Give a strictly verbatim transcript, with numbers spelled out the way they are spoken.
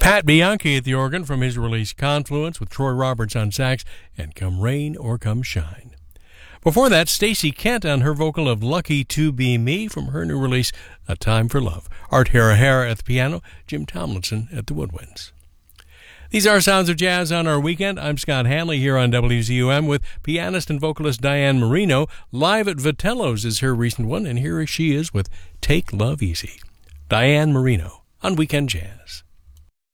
Pat Bianchi at the organ from his release Confluence with Troy Roberts on sax and Come Rain or Come Shine. Before that, Stacey Kent on her vocal of Lucky to Be Me from her new release A Time for Love. Art Hara-Hara at the piano, Jim Tomlinson at the woodwinds. These are Sounds of Jazz on our weekend. I'm Scott Hanley here on W Z U M with pianist and vocalist Diane Marino. Live at Vitello's is her recent one, and here she is with Take Love Easy. Diane Marino on Weekend Jazz.